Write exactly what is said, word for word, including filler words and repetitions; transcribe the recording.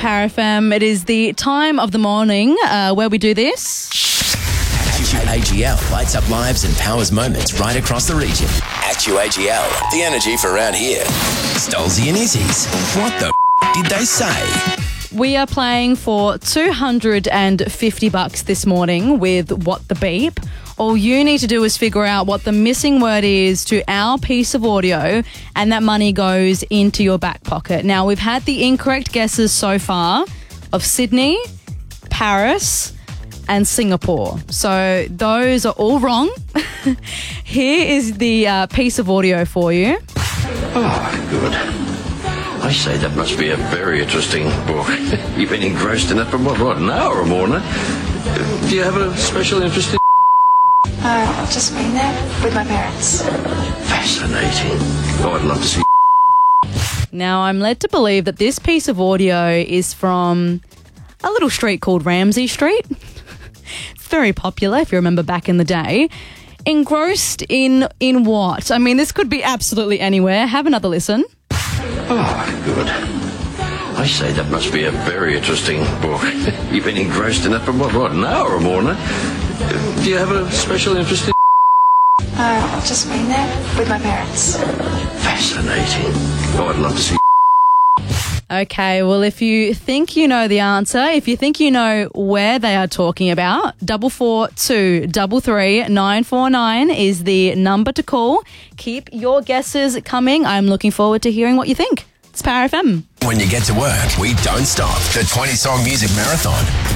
Power F M. It is the time of the morning uh, where we do this. A G L lights up lives and powers moments right across the region. Actu A G L, the energy for around here. Stolzy and Izzy's. What the f- did they say? We are playing for two hundred fifty bucks this morning with What the Beep. All you need to do is figure out what the missing word is to our piece of audio, and that money goes into your back pocket. Now, we've had the incorrect guesses so far of Sydney, Paris, and Singapore. So those are all wrong. Here is the uh, piece of audio for you. Oh, good. I say that must be a very interesting book. You've been engrossed in it for what, what, an hour or more now? Do you have a special interest in Uh, I've just been there with my parents. Fascinating. Oh, I'd love to see. Now, I'm led to believe that this piece of audio is from a little street called Ramsay Street. It's very popular, if you remember back in the day. Engrossed in in what? I mean, this could be absolutely anywhere. Have another listen. Oh, good. I say that must be a very interesting book. You've been engrossed in it for what, what, an hour or more now? Do you have a special interest in Uh, I've just been there with my parents. Fascinating. Oh, I'd love to see. Okay, well, if you think you know the answer, if you think you know where they are talking about, double four two double three nine four nine is the number to call. Keep your guesses coming. I'm looking forward to hearing what you think. It's Power F M. When you get to work, we don't stop. The twenty song music marathon.